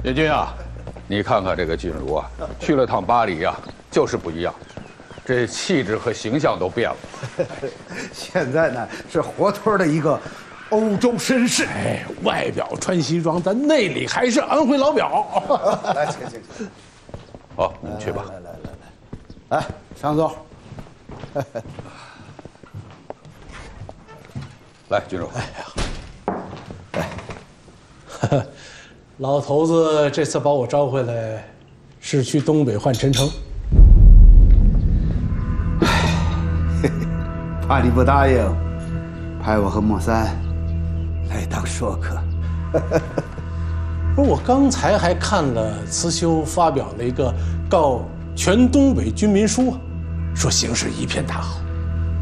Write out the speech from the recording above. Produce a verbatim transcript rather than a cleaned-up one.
叶军啊，你看看这个俊如啊，去了趟巴黎啊，就是不一样，这气质和形象都变了。 现在呢是活脱的一个欧洲绅士。 哎，外表穿西装，咱内里还是安徽老表。 来，请请请。 好，你们去吧。 来来来来来，来上座。 来，君如。 老头子这次把我招回来，是去东北换陈诚。 怕你不答应，派我和莫三来当说客。 不是，我刚才还看了慈修发表了一个告全东北军民书啊，说形势一片大好。